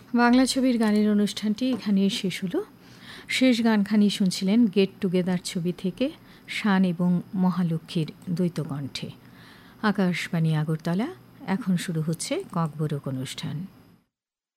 বাংলা ছবির গানের অনুষ্ঠানটি এখানেই শেষ হলো। শেষ গানখানি শুনছিলেন গেট টুগেদার ছবি থেকে শান এবং মহালক্ষ্মীর দ্বৈত কণ্ঠে। আকাশবাণী আগরতলা, এখন শুরু হচ্ছে ককবরক অনুষ্ঠান।